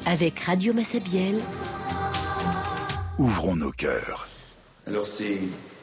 Avec Radio Massabielle, ouvrons nos cœurs. Alors c'est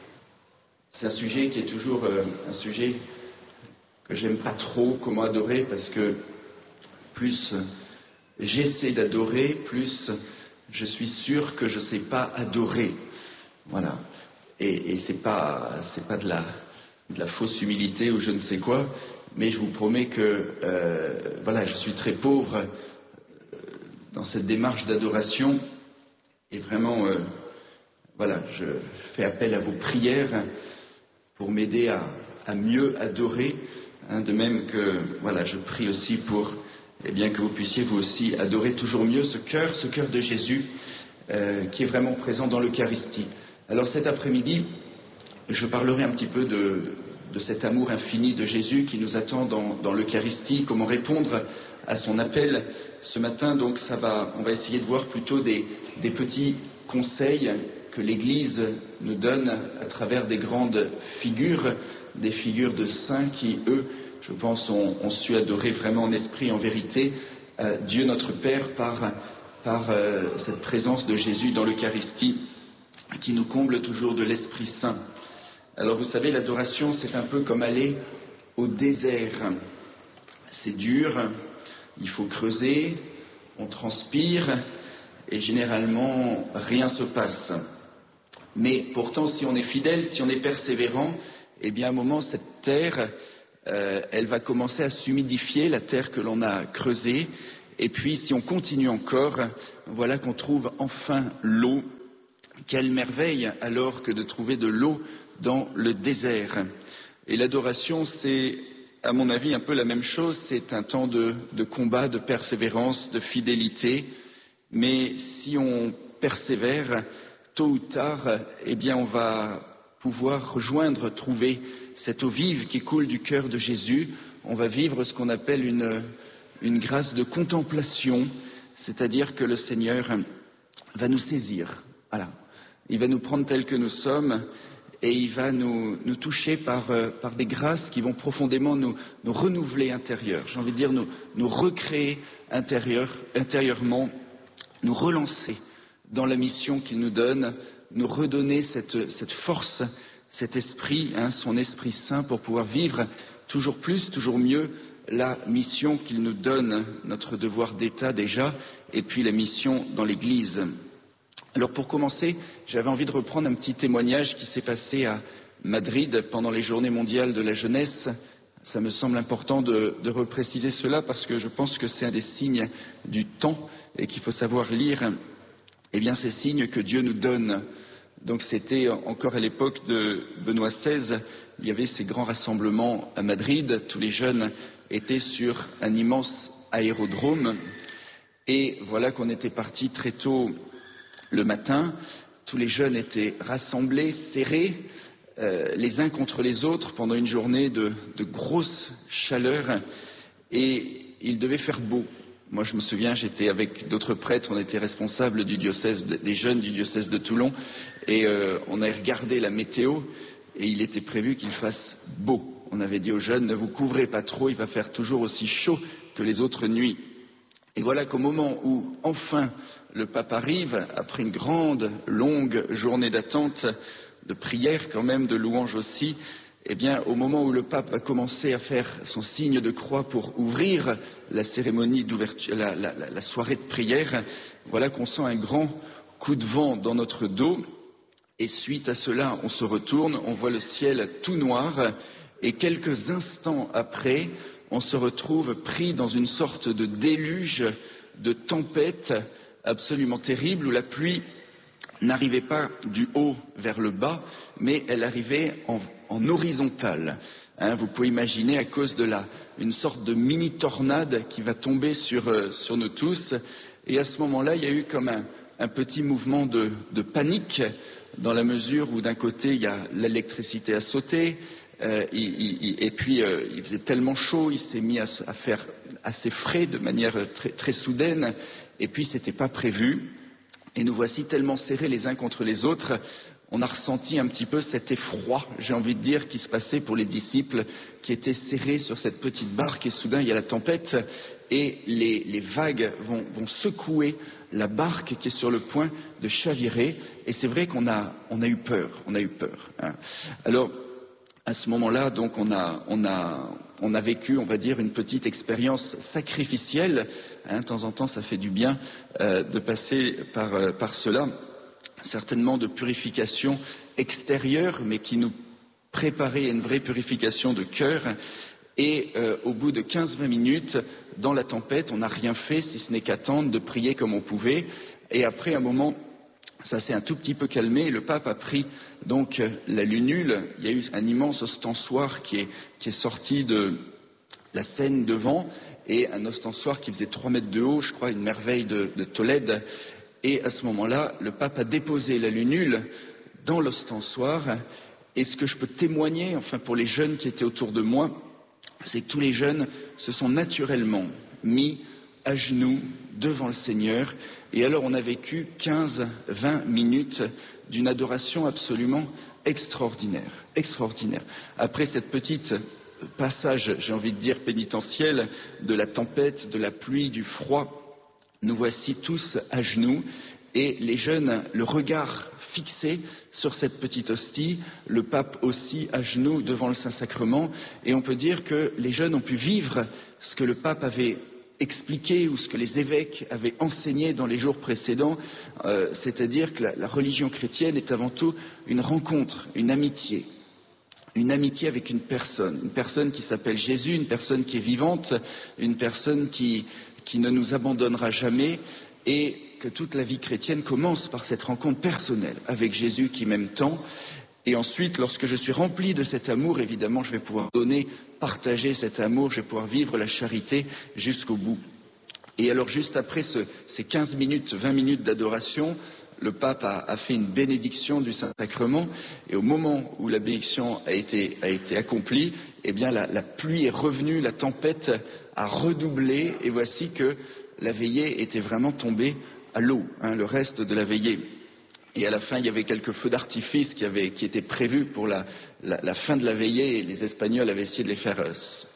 un sujet qui est toujours un sujet que j'aime pas trop, comment adorer, parce que plus j'essaie d'adorer, plus je suis sûr que je sais pas adorer. Voilà. Et c'est pas de la fausse humilité ou je ne sais quoi, mais je vous promets que je suis très pauvre dans cette démarche d'adoration et vraiment je fais appel à vos prières pour m'aider à mieux adorer, de même que je prie aussi pour que vous puissiez vous aussi adorer toujours mieux ce cœur de Jésus qui est vraiment présent dans l'Eucharistie. Alors cet après-midi, je parlerai un petit peu de cet amour infini de Jésus qui nous attend dans l'Eucharistie, comment répondre à son appel ce matin. Donc on va essayer de voir plutôt des petits conseils que l'Église nous donne à travers des grandes figures, des figures de saints qui, eux, je pense, ont su adorer vraiment en esprit, en vérité, Dieu notre Père par cette présence de Jésus dans l'Eucharistie qui nous comble toujours de l'Esprit Saint. Alors vous savez, l'adoration, c'est un peu comme aller au désert. C'est dur, il faut creuser, on transpire et généralement rien se passe. Mais pourtant, si on est fidèle, si on est persévérant, à un moment, cette terre, elle va commencer à s'humidifier, la terre que l'on a creusée. Et puis, si on continue encore, voilà qu'on trouve enfin l'eau. Quelle merveille alors que de trouver de l'eau dans le désert. Et l'adoration, c'est, à mon avis, un peu la même chose. C'est un temps de combat, de persévérance, de fidélité. Mais si on persévère, tôt ou tard, on va pouvoir trouver cette eau vive qui coule du cœur de Jésus. On va vivre ce qu'on appelle une grâce de contemplation, c'est-à-dire que le Seigneur va nous saisir. Voilà. Il va nous prendre tels que nous sommes et il va nous toucher par des grâces qui vont profondément nous renouveler intérieur. J'ai envie de dire nous recréer intérieurement, nous relancer dans la mission qu'il nous donne, nous redonner cette force, cet esprit, son Esprit Saint pour pouvoir vivre toujours plus, toujours mieux la mission qu'il nous donne, notre devoir d'État déjà, et puis la mission dans l'Église. Alors pour commencer, j'avais envie de reprendre un petit témoignage qui s'est passé à Madrid pendant les Journées mondiales de la jeunesse. Ça me semble important de repréciser cela parce que je pense que c'est un des signes du temps et qu'il faut savoir lire ces signes que Dieu nous donne. Donc c'était encore à l'époque de Benoît XVI, il y avait ces grands rassemblements à Madrid, tous les jeunes étaient sur un immense aérodrome et voilà qu'on était partis très tôt le matin, tous les jeunes étaient rassemblés, serrés, les uns contre les autres pendant une journée de grosse chaleur et il devait faire beau. Moi, je me souviens, j'étais avec d'autres prêtres, on était responsables du diocèse des jeunes du diocèse de Toulon et on a regardé la météo et il était prévu qu'il fasse beau. On avait dit aux jeunes, ne vous couvrez pas trop, il va faire toujours aussi chaud que les autres nuits. Et voilà qu'au moment où, enfin, le pape arrive, après une grande, longue journée d'attente, de prière quand même, de louange aussi, au moment où le pape va commencer à faire son signe de croix pour ouvrir la cérémonie d'ouverture, la soirée de prière, voilà qu'on sent un grand coup de vent dans notre dos. Et suite à cela, on se retourne, on voit le ciel tout noir, et quelques instants après, on se retrouve pris dans une sorte de déluge, de tempête absolument terrible, où la pluie n'arrivait pas du haut vers le bas, mais elle arrivait en horizontale. Vous pouvez imaginer à cause de une sorte de mini-tornade qui va tomber sur nous tous. Et à ce moment-là, il y a eu comme un petit mouvement de panique, dans la mesure où d'un côté, il y a l'électricité à sauter, et puis il faisait tellement chaud, il s'est mis à faire assez frais de manière très, très soudaine, et puis c'était pas prévu. Et nous voici tellement serrés les uns contre les autres, on a ressenti un petit peu cet effroi, j'ai envie de dire, qui se passait pour les disciples qui étaient serrés sur cette petite barque et soudain il y a la tempête et les vagues vont secouer la barque qui est sur le point de chavirer. Et c'est vrai qu'on a eu peur, hein. Alors, à ce moment-là, donc, on a vécu, on va dire, une petite expérience sacrificielle, hein. De temps en temps, ça fait du bien de passer par cela, certainement de purification extérieure, mais qui nous préparait à une vraie purification de cœur. Et au bout de 15-20 minutes, dans la tempête, on n'a rien fait, si ce n'est qu'attendre, de prier comme on pouvait. Et après un moment, ça s'est un tout petit peu calmé. Le pape a pris donc la lunule. Il y a eu un immense ostensoir qui est sorti de la Seine devant, et un ostensoir qui faisait 3 mètres de haut, je crois, une merveille de Tolède. Et à ce moment-là, le pape a déposé la lunule dans l'ostensoir. Et ce que je peux témoigner, enfin pour les jeunes qui étaient autour de moi, c'est que tous les jeunes se sont naturellement mis à genoux devant le Seigneur. Et alors on a vécu 15-20 minutes d'une adoration absolument extraordinaire. Après cette petite passage, j'ai envie de dire pénitentiel, de la tempête, de la pluie, du froid, nous voici tous à genoux. Et les jeunes, le regard fixé sur cette petite hostie, le pape aussi à genoux devant le Saint-Sacrement. Et on peut dire que les jeunes ont pu vivre ce que le pape avait expliqué ou ce que les évêques avaient enseigné dans les jours précédents, c'est-à-dire que la religion chrétienne est avant tout une rencontre, une amitié avec une personne qui s'appelle Jésus, une personne qui est vivante, une personne qui ne nous abandonnera jamais, et que toute la vie chrétienne commence par cette rencontre personnelle avec Jésus qui m'aime tant. Et ensuite, lorsque je suis rempli de cet amour, évidemment, je vais pouvoir donner, partager cet amour, je vais pouvoir vivre la charité jusqu'au bout. Et alors, juste après ces 15 minutes, 20 minutes d'adoration, le pape a fait une bénédiction du Saint-Sacrement. Et au moment où la bénédiction a été accomplie, eh bien, la pluie est revenue, la tempête a redoublé, et voici que la veillée était vraiment tombée à l'eau, hein, le reste de la veillée. Et à la fin, il y avait quelques feux d'artifice qui étaient prévus pour la fin de la veillée, et les Espagnols avaient essayé de les faire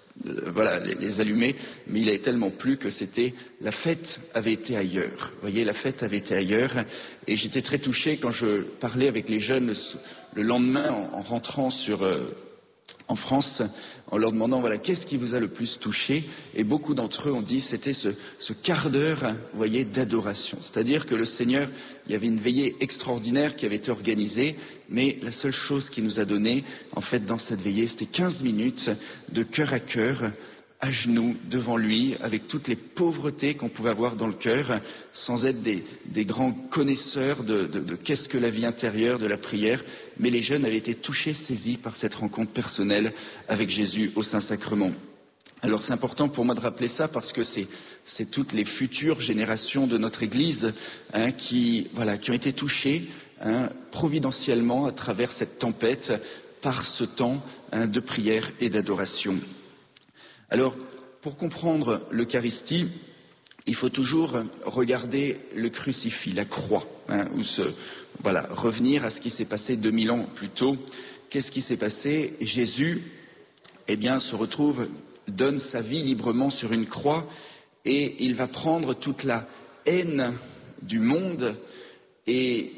les allumer, mais il avait tellement plu que la fête avait été ailleurs. Vous voyez, la fête avait été ailleurs, et j'étais très touché quand je parlais avec les jeunes le lendemain en rentrant en France, en leur demandant, voilà, qu'est-ce qui vous a le plus touché? Et beaucoup d'entre eux ont dit, c'était ce quart d'heure, vous voyez, d'adoration. C'est-à-dire que le Seigneur, il y avait une veillée extraordinaire qui avait été organisée, mais la seule chose qu'il nous a donnée, en fait, dans cette veillée, c'était 15 minutes de cœur à cœur, à genoux, devant lui, avec toutes les pauvretés qu'on pouvait avoir dans le cœur, sans être des grands connaisseurs de qu'est-ce que la vie intérieure, de la prière. Mais les jeunes avaient été touchés, saisis par cette rencontre personnelle avec Jésus au Saint-Sacrement. Alors c'est important pour moi de rappeler ça parce que c'est toutes les futures générations de notre Église, hein, qui ont été touchées, hein, providentiellement à travers cette tempête, par ce temps, hein, de prière et d'adoration. Alors, pour comprendre l'Eucharistie, il faut toujours regarder le crucifix, la croix, hein, revenir à ce qui s'est passé 2000 ans plus tôt. Qu'est-ce qui s'est passé? Jésus, se retrouve, donne sa vie librement sur une croix, et il va prendre toute la haine du monde et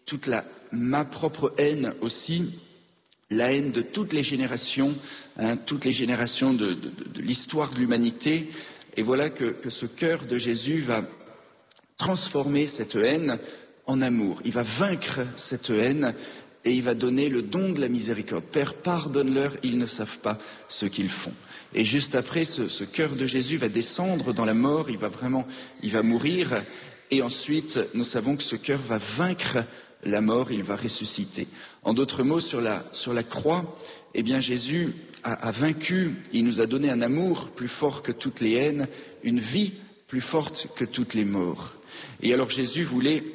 ma propre haine aussi, la haine de toutes les générations, hein, de l'histoire de l'humanité. Et voilà que ce cœur de Jésus va transformer cette haine en amour. Il va vaincre cette haine et il va donner le don de la miséricorde. Père, pardonne-leur, ils ne savent pas ce qu'ils font. Et juste après, ce cœur de Jésus va descendre dans la mort, il va mourir. Et ensuite, nous savons que ce cœur va vaincre la mort, il va ressusciter. En d'autres mots, sur la croix, Jésus a vaincu, il nous a donné un amour plus fort que toutes les haines, une vie plus forte que toutes les morts. Et alors Jésus voulait,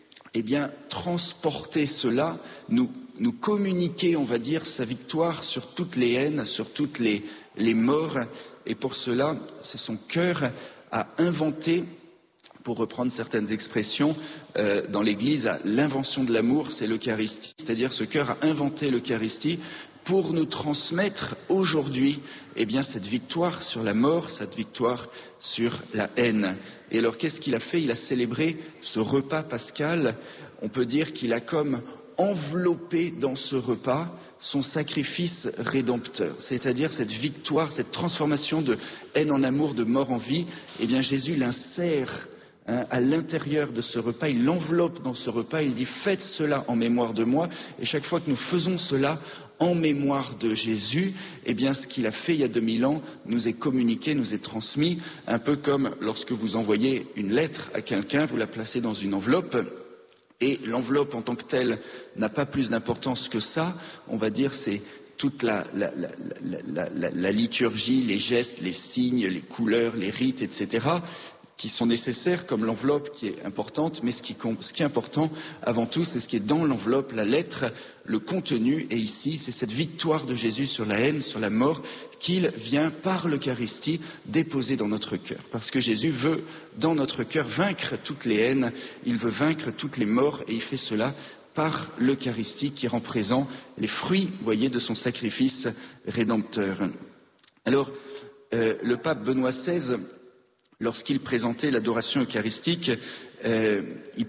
transporter cela, nous communiquer, on va dire, sa victoire sur toutes les haines, sur toutes les morts. Et pour cela, c'est son cœur à inventer, pour reprendre certaines expressions dans l'Église, l'invention de l'amour, c'est l'Eucharistie. C'est-à-dire ce cœur a inventé l'Eucharistie pour nous transmettre aujourd'hui cette victoire sur la mort, cette victoire sur la haine. Et alors qu'est-ce qu'il a fait? Il a célébré ce repas pascal. On peut dire qu'il a comme enveloppé dans ce repas son sacrifice rédempteur, c'est-à-dire cette victoire, cette transformation de haine en amour, de mort en vie. Jésus l'insère à l'intérieur de ce repas, il l'enveloppe dans ce repas, il dit « Faites cela en mémoire de moi ». Et chaque fois que nous faisons cela en mémoire de Jésus, ce qu'il a fait il y a 2000 ans nous est communiqué, nous est transmis, un peu comme lorsque vous envoyez une lettre à quelqu'un, vous la placez dans une enveloppe, et l'enveloppe en tant que telle n'a pas plus d'importance que ça, on va dire c'est toute la liturgie, les gestes, les signes, les couleurs, les rites, etc., qui sont nécessaires comme l'enveloppe qui est importante, mais ce qui est important avant tout, c'est ce qui est dans l'enveloppe, la lettre, le contenu, et ici, c'est cette victoire de Jésus sur la haine, sur la mort, qu'il vient par l'Eucharistie déposer dans notre cœur. Parce que Jésus veut, dans notre cœur, vaincre toutes les haines, il veut vaincre toutes les morts, et il fait cela par l'Eucharistie qui rend présent les fruits, voyez, de son sacrifice rédempteur. Alors, le pape Benoît XVI, lorsqu'il présentait l'adoration eucharistique, il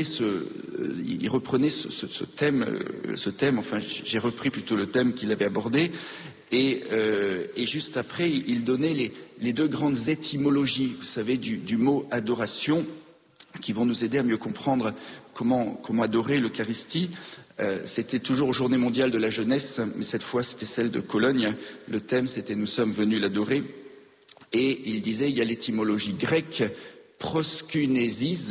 reprenait ce thème, enfin j'ai repris plutôt le thème qu'il avait abordé, et juste après il donnait les deux grandes étymologies, vous savez, du mot adoration, qui vont nous aider à mieux comprendre comment adorer l'Eucharistie. C'était toujours aux Journées mondiales de la jeunesse, mais cette fois c'était celle de Cologne. Le thème c'était « Nous sommes venus l'adorer ». Et il disait, il y a l'étymologie grecque, proskunesis,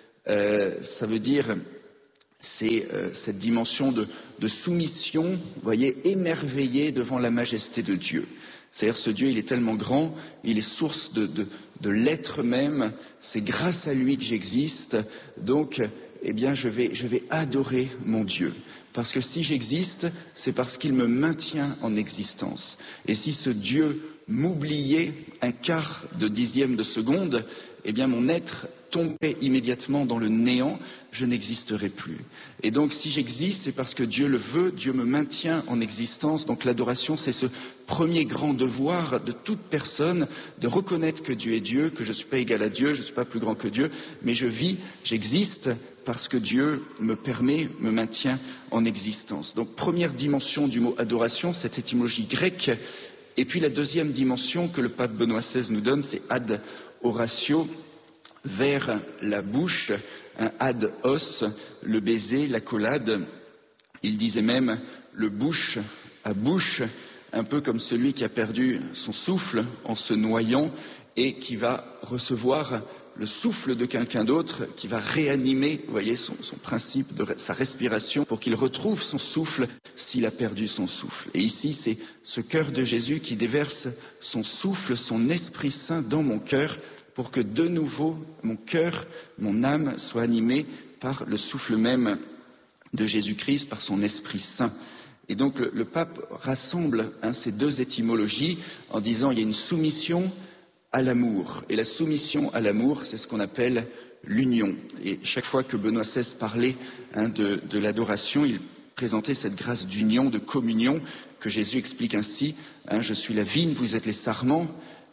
ça veut dire, c'est cette dimension de soumission, vous voyez, émerveillée devant la majesté de Dieu. C'est-à-dire, ce Dieu, il est tellement grand, il est source de l'être même, c'est grâce à lui que j'existe, donc, je vais adorer mon Dieu. Parce que si j'existe, c'est parce qu'il me maintient en existence. Et si ce Dieu m'oubliait un quart de dixième de seconde, mon être tomberait immédiatement dans le néant, je n'existerai plus. Et donc si j'existe, c'est parce que Dieu le veut, Dieu me maintient en existence. Donc l'adoration, c'est ce premier grand devoir de toute personne, de reconnaître que Dieu est Dieu, que je ne suis pas égal à Dieu, je ne suis pas plus grand que Dieu, mais je vis, j'existe parce que Dieu me permet, me maintient en existence. Donc première dimension du mot adoration, cette étymologie grecque. Et puis la deuxième dimension que le pape Benoît XVI nous donne, c'est ad oratio, vers la bouche, un ad os, le baiser, l'accolade. Il disait même le bouche à bouche, un peu comme celui qui a perdu son souffle en se noyant et qui va recevoir le souffle de quelqu'un d'autre, qui va réanimer, vous voyez, son principe de sa respiration pour qu'il retrouve son souffle s'il a perdu son souffle. Et ici, c'est ce cœur de Jésus qui déverse son souffle, son Esprit Saint dans mon cœur pour que de nouveau mon cœur, mon âme soit animée par le souffle même de Jésus-Christ, par son Esprit Saint. Et donc le pape rassemble ces deux étymologies en disant il y a une soumission à l'amour. Et la soumission à l'amour, c'est ce qu'on appelle l'union. Et chaque fois que Benoît XVI parlait de l'adoration, il présentait cette grâce d'union, de communion, que Jésus explique ainsi, je suis la vigne, vous êtes les sarments,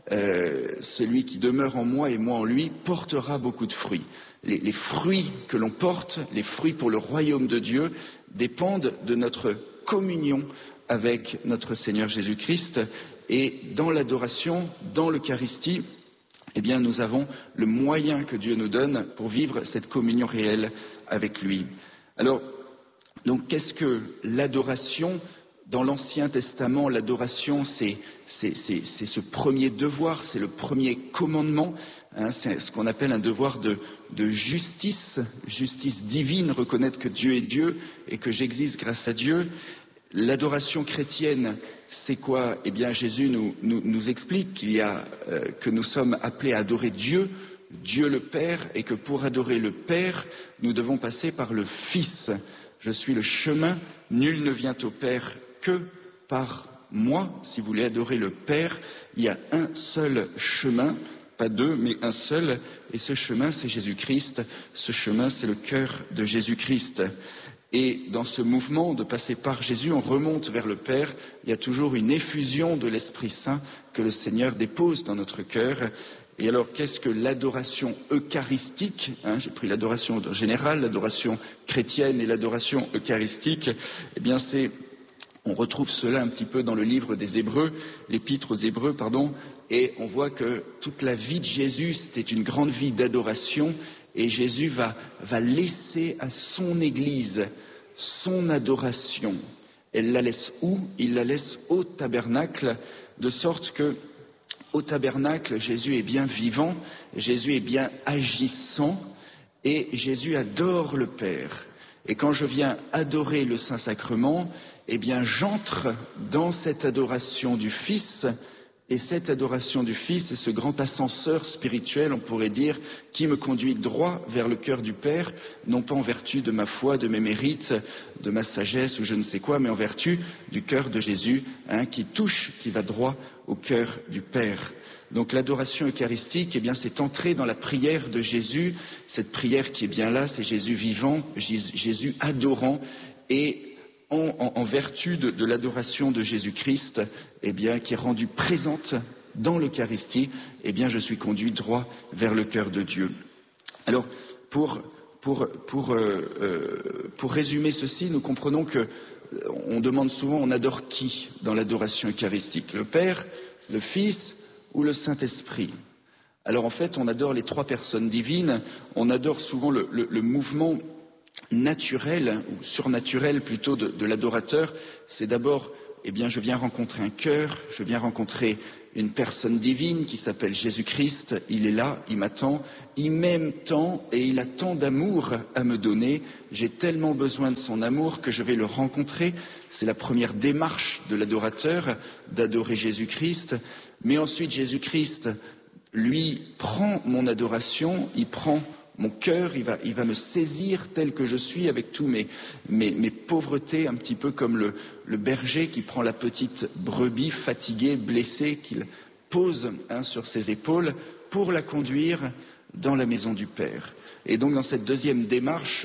celui qui demeure en moi et moi en lui portera beaucoup de fruits. Les fruits que l'on porte, les fruits pour le royaume de Dieu, dépendent de notre communion avec notre Seigneur Jésus-Christ. Et dans l'adoration, dans l'Eucharistie, nous avons le moyen que Dieu nous donne pour vivre cette communion réelle avec lui. Alors, donc, qu'est-ce que l'adoration? Dans l'Ancien Testament, l'adoration, c'est ce premier devoir, c'est le premier commandement, c'est ce qu'on appelle un devoir de justice divine, reconnaître que Dieu est Dieu et que j'existe grâce à Dieu. L'adoration chrétienne, c'est quoi? Jésus nous explique que nous sommes appelés à adorer Dieu le Père, et que pour adorer le Père, nous devons passer par le Fils. Je suis le chemin, nul ne vient au Père que par moi. Si vous voulez adorer le Père, il y a un seul chemin, pas deux, mais un seul, et ce chemin, c'est Jésus-Christ. Ce chemin, c'est le cœur de Jésus-Christ. Et dans ce mouvement de passer par Jésus, on remonte vers le Père. Il y a toujours une effusion de l'Esprit Saint que le Seigneur dépose dans notre cœur. Et alors, qu'est-ce que l'adoration eucharistique, j'ai pris l'adoration générale, l'adoration chrétienne et l'adoration eucharistique. Eh bien, on retrouve cela un petit peu dans le livre des Hébreux, l'épître aux Hébreux, et on voit que toute la vie de Jésus, c'était une grande vie d'adoration. Et Jésus va laisser à son Église son adoration. Elle la laisse où? Il la laisse au tabernacle, de sorte que au tabernacle, Jésus est bien vivant, Jésus est bien agissant, et Jésus adore le Père. Et quand je viens adorer le Saint-Sacrement, eh bien j'entre dans cette adoration du Fils. Et cette adoration du Fils est ce grand ascenseur spirituel, on pourrait dire, qui me conduit droit vers le cœur du Père, non pas en vertu de ma foi, de mes mérites, de ma sagesse ou je ne sais quoi, mais en vertu du cœur de Jésus, qui va droit au cœur du Père. Donc l'adoration eucharistique, eh bien, c'est entrer dans la prière de Jésus, cette prière qui est bien là, c'est Jésus vivant, Jésus adorant, et en vertu de l'adoration de Jésus-Christ, eh bien, qui est rendue présente dans l'Eucharistie, eh bien, je suis conduit droit vers le cœur de Dieu. Alors, pour résumer ceci, nous comprenons que on demande souvent, on adore qui dans l'adoration eucharistique? Le Père, le Fils ou le Saint-Esprit? Alors, en fait, on adore les trois personnes divines, on adore souvent le mouvement naturel ou surnaturel plutôt de l'adorateur. C'est d'abord, eh bien, je viens rencontrer un cœur, je viens rencontrer une personne divine qui s'appelle Jésus-Christ. Il est là, il m'attend, il m'aime tant et il a tant d'amour à me donner. J'ai tellement besoin de son amour que je vais le rencontrer. C'est la première démarche de l'adorateur, d'adorer Jésus-Christ. Mais ensuite, Jésus-Christ, lui, prend mon adoration, il prend mon cœur, il va me saisir tel que je suis, avec tous mes pauvretés, un petit peu comme le berger qui prend la petite brebis fatiguée, blessée, qu'il pose sur ses épaules pour la conduire dans la maison du Père. Et donc dans cette deuxième démarche,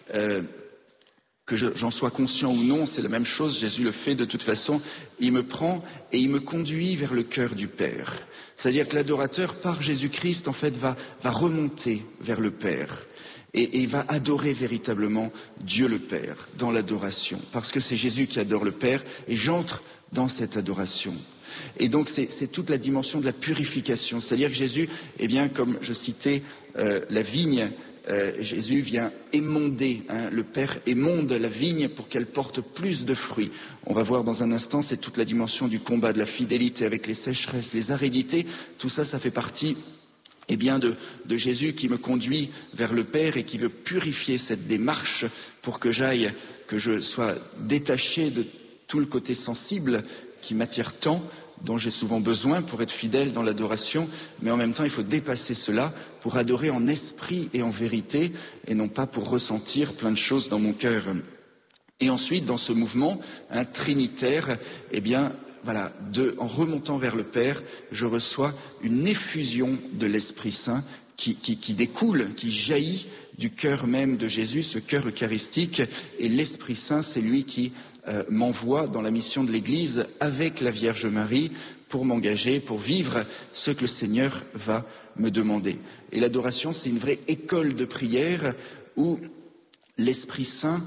que j'en sois conscient ou non, c'est la même chose, Jésus le fait de toute façon, il me prend et il me conduit vers le cœur du Père. C'est-à-dire que l'adorateur, par Jésus-Christ, en fait, va remonter vers le Père et il va adorer véritablement Dieu le Père dans l'adoration, parce que c'est Jésus qui adore le Père et j'entre dans cette adoration. Et donc c'est toute la dimension de la purification, c'est-à-dire que Jésus, eh bien, comme je citais la vigne, Jésus vient émonder, le Père émonde la vigne pour qu'elle porte plus de fruits. On va voir dans un instant, c'est toute la dimension du combat, de la fidélité avec les sécheresses, les aridités. Tout ça, ça fait partie eh bien, de Jésus qui me conduit vers le Père et qui veut purifier cette démarche pour que je sois détaché de tout le côté sensible qui m'attire tant, dont j'ai souvent besoin pour être fidèle dans l'adoration, mais en même temps il faut dépasser cela pour adorer en esprit et en vérité, et non pas pour ressentir plein de choses dans mon cœur. Et ensuite, dans ce mouvement trinitaire, eh bien, voilà, en remontant vers le Père, je reçois une effusion de l'Esprit Saint qui découle, qui jaillit du cœur même de Jésus, ce cœur eucharistique, et l'Esprit Saint, c'est lui qui m'envoie dans la mission de l'Église avec la Vierge Marie pour m'engager, pour vivre ce que le Seigneur va me demander. Et l'adoration, c'est une vraie école de prière où l'Esprit Saint,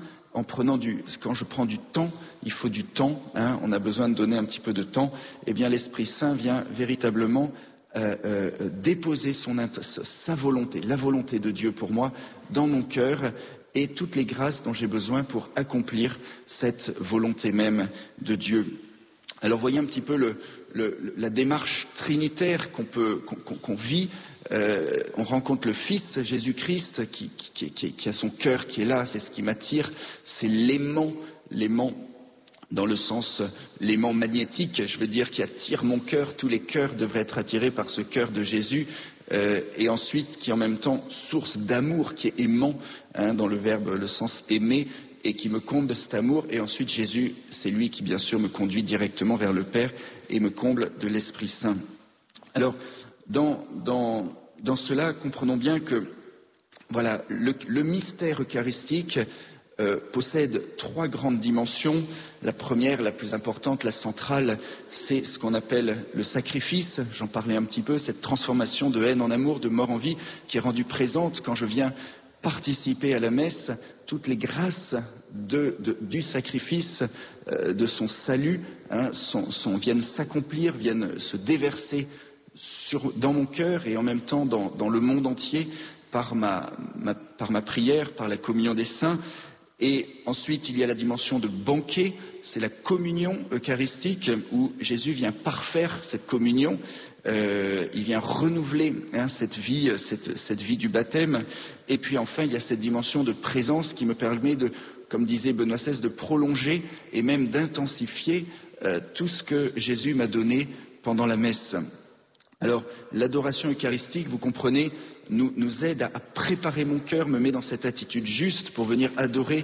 quand je prends du temps, il faut du temps, on a besoin de donner un petit peu de temps, eh bien l'Esprit Saint vient véritablement déposer sa volonté, la volonté de Dieu pour moi, dans mon cœur, et toutes les grâces dont j'ai besoin pour accomplir cette volonté même de Dieu. Alors voyez un petit peu la démarche trinitaire qu'on vit. On rencontre le Fils, Jésus-Christ, qui a son cœur qui est là, c'est ce qui m'attire, c'est l'aimant dans le sens l'aimant magnétique, je veux dire, qui attire mon cœur. Tous les cœurs devraient être attirés par ce cœur de Jésus, et ensuite qui est en même temps source d'amour, qui est aimant, dans le sens aimer, et qui me comble de cet amour. Et ensuite Jésus, c'est lui qui bien sûr me conduit directement vers le Père et me comble de l'Esprit Saint. Alors dans cela, comprenons bien que voilà, le mystère eucharistique possède trois grandes dimensions. La première, la plus importante, la centrale, c'est ce qu'on appelle le sacrifice. J'en parlais un petit peu, cette transformation de haine en amour, de mort en vie, qui est rendue présente quand je viens participer à la messe. Toutes les grâces du sacrifice, de son salut, viennent s'accomplir, viennent se déverser dans mon cœur et en même temps dans le monde entier par ma prière, par la communion des saints. Et ensuite, il y a la dimension de banquet, c'est la communion eucharistique où Jésus vient parfaire cette communion, il vient renouveler cette vie du baptême. Et puis enfin, il y a cette dimension de présence qui me permet de, comme disait Benoît XVI, de prolonger et même d'intensifier tout ce que Jésus m'a donné pendant la messe. Alors, l'adoration eucharistique, vous comprenez, nous aide à préparer mon cœur, me met dans cette attitude juste pour venir adorer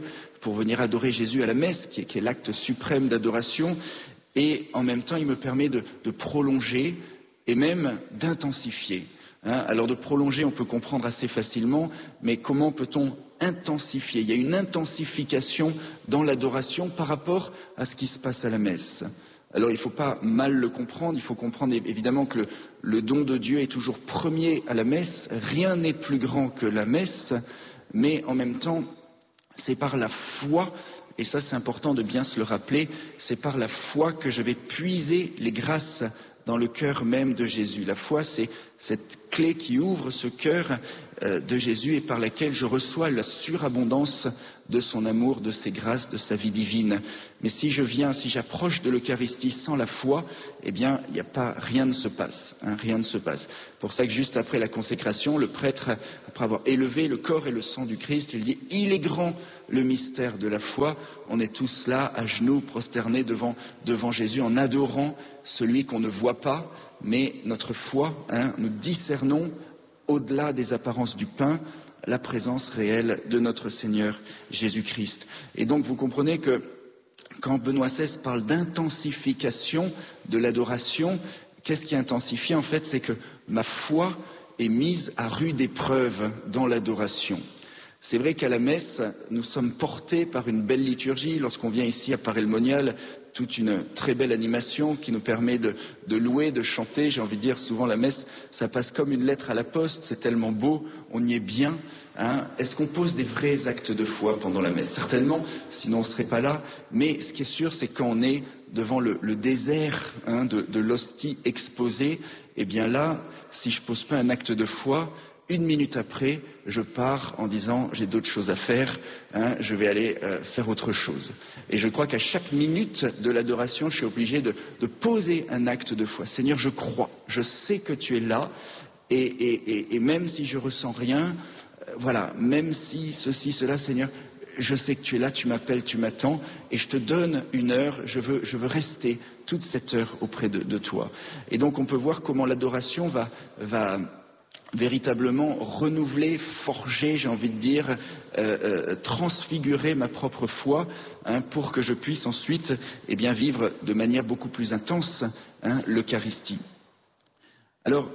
Jésus à la messe, qui est l'acte suprême d'adoration. Et en même temps, il me permet de prolonger et même d'intensifier. Alors, de prolonger, on peut comprendre assez facilement, mais comment peut-on intensifier? Il y a une intensification dans l'adoration par rapport à ce qui se passe à la messe. Alors il ne faut pas mal le comprendre, il faut comprendre évidemment que le don de Dieu est toujours premier à la messe, rien n'est plus grand que la messe, mais en même temps, c'est par la foi, et ça c'est important de bien se le rappeler, c'est par la foi que je vais puiser les grâces dans le cœur même de Jésus. La foi, c'est cette clé qui ouvre ce cœur de Jésus et par laquelle je reçois la surabondance de son amour, de ses grâces, de sa vie divine. Mais si j'approche de l'Eucharistie sans la foi, eh bien, rien ne se passe, rien ne se passe. Pour ça que juste après la consécration, le prêtre, après avoir élevé le corps et le sang du Christ, il dit « Il est grand le mystère de la foi ». On est tous là, à genoux, prosternés devant Jésus, en adorant celui qu'on ne voit pas, mais notre foi, nous discernons au-delà des apparences du pain, la présence réelle de notre Seigneur Jésus-Christ. Et donc vous comprenez que quand Benoît XVI parle d'intensification de l'adoration, qu'est-ce qui intensifie? En fait, c'est que ma foi est mise à rude épreuve dans l'adoration. C'est vrai qu'à la messe, nous sommes portés par une belle liturgie. Lorsqu'on vient ici à Paray-le-Monial, toute une très belle animation qui nous permet de louer, de chanter. J'ai envie de dire, souvent la messe, ça passe comme une lettre à la poste, c'est tellement beau, on y est bien. Est-ce qu'on pose des vrais actes de foi pendant la messe? Certainement, sinon on ne serait pas là. Mais ce qui est sûr, c'est quand on est devant le désert de l'hostie exposée, eh bien là, si je ne pose pas un acte de foi, 1 minute après, je pars en disant j'ai d'autres choses à faire, je vais aller faire autre chose. Et je crois qu'à chaque minute de l'adoration, je suis obligé de poser un acte de foi. Seigneur, je crois, je sais que tu es là, et même si je ressens rien, voilà, même si ceci, cela, Seigneur, je sais que tu es là, tu m'appelles, tu m'attends, et je te donne 1 heure, je veux rester toute cette heure auprès de toi. Et donc on peut voir comment l'adoration va véritablement renouveler, forger, j'ai envie de dire, transfigurer ma propre foi pour que je puisse ensuite vivre de manière beaucoup plus intense l'Eucharistie. Alors,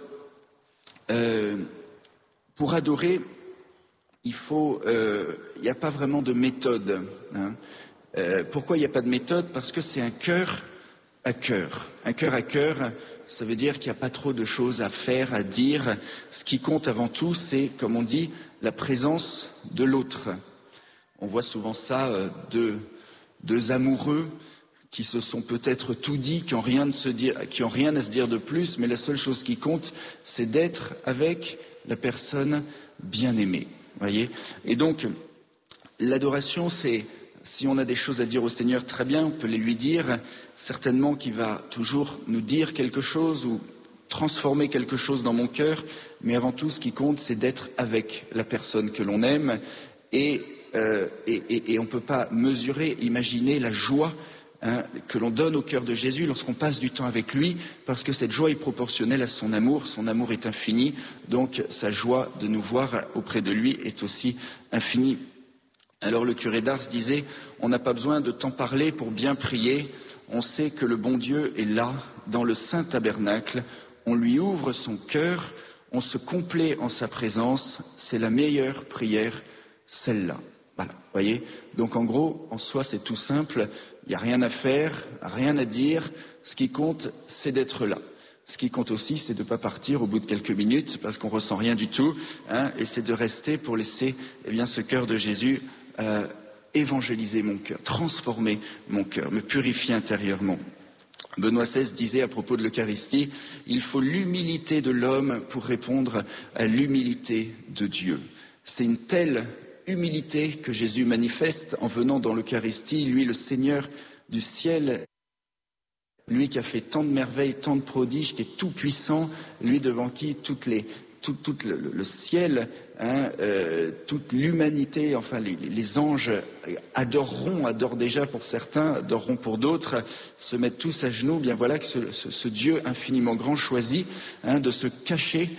pour adorer, il n'y a pas vraiment de méthode. Pourquoi il n'y a pas de méthode? Parce que c'est un cœur à cœur. Un cœur à cœur, ça veut dire qu'il n'y a pas trop de choses à faire, à dire. Ce qui compte avant tout, c'est, comme on dit, la présence de l'autre. On voit souvent ça, deux amoureux qui se sont peut-être tout dit, qui n'ont rien à se dire de plus, mais la seule chose qui compte, c'est d'être avec la personne bien-aimée. Voyez ? Et donc, l'adoration, c'est, si on a des choses à dire au Seigneur, très bien, on peut les lui dire, certainement qu'il va toujours nous dire quelque chose ou transformer quelque chose dans mon cœur, mais avant tout, ce qui compte, c'est d'être avec la personne que l'on aime, et on ne peut pas mesurer, imaginer la joie que l'on donne au cœur de Jésus lorsqu'on passe du temps avec lui, parce que cette joie est proportionnelle à son amour est infini, donc sa joie de nous voir auprès de lui est aussi infinie. Alors le curé d'Ars disait, on n'a pas besoin de tant parler pour bien prier, on sait que le bon Dieu est là, dans le saint tabernacle, on lui ouvre son cœur, on se complaît en sa présence, c'est la meilleure prière, celle-là. Voilà, voyez. Donc en gros, en soi, c'est tout simple. Il n'y a rien à faire, rien à dire. Ce qui compte, c'est d'être là. Ce qui compte aussi, c'est de ne pas partir au bout de quelques minutes parce qu'on ressent rien du tout, hein, et c'est de rester pour laisser ce cœur de Jésus évangéliser mon cœur, transformer mon cœur, me purifier intérieurement. Benoît XVI disait à propos de l'Eucharistie, il faut l'humilité de l'homme pour répondre à l'humilité de Dieu. C'est une telle humilité que Jésus manifeste en venant dans l'Eucharistie, lui le Seigneur du ciel, lui qui a fait tant de merveilles, tant de prodiges, qui est tout puissant, lui devant qui tout le ciel, toute l'humanité, enfin les anges adorent déjà pour certains, adoreront pour d'autres, se mettent tous à genoux. Bien voilà que ce Dieu infiniment grand choisit de se cacher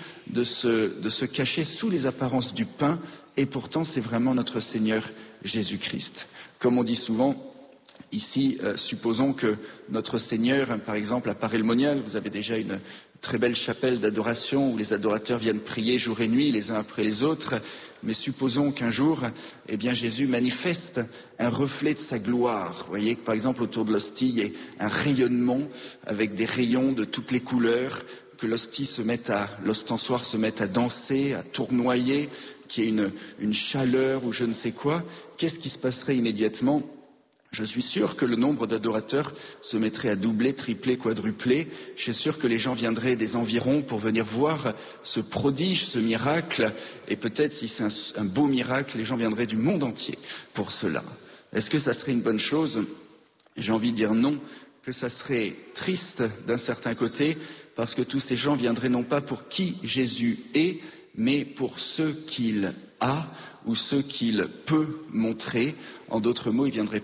sous les apparences du pain, et pourtant c'est vraiment notre Seigneur Jésus-Christ. Comme on dit souvent, ici, supposons que notre Seigneur, par exemple, à Paray-le-Monial, vous avez déjà une très belle chapelle d'adoration où les adorateurs viennent prier jour et nuit, les uns après les autres. Mais supposons qu'un jour, Jésus manifeste un reflet de sa gloire. Vous voyez que, par exemple, autour de l'hostie, il y a un rayonnement avec des rayons de toutes les couleurs, que l'ostensoir se mette à danser, à tournoyer, qu'il y ait une chaleur ou je ne sais quoi. Qu'est-ce qui se passerait immédiatement ? Je suis sûr que le nombre d'adorateurs se mettrait à doubler, tripler, quadrupler. Je suis sûr que les gens viendraient des environs pour venir voir ce prodige, ce miracle. Et peut-être, si c'est un beau miracle, les gens viendraient du monde entier pour cela. Est-ce que ça serait une bonne chose ? J'ai envie de dire non, que ça serait triste d'un certain côté, parce que tous ces gens viendraient non pas pour qui Jésus est, mais pour ce qu'il a ou ce qu'il peut montrer. En d'autres mots, ils viendraient